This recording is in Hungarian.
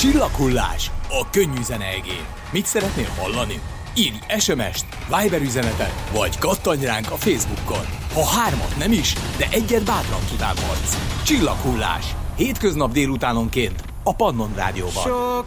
Csillaghullás a könnyű zene egén. Mit szeretnél hallani? Írj SMS-t, Viber üzenetet, vagy kattanj ránk a Facebookon. Ha 3 nem is, de 1 bátran kívánhatsz. Csillaghullás. Hétköznap délutánonként a Pannon Rádióban.